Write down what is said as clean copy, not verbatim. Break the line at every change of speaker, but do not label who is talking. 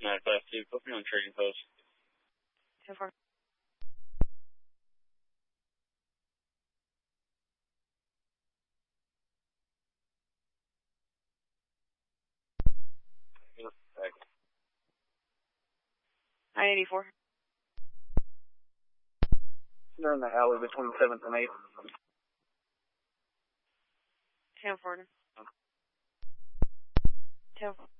Class 2, put me on trading post.
10-4. I-84.
They're in the alley between 7th and 8th.
10-4. 10-4.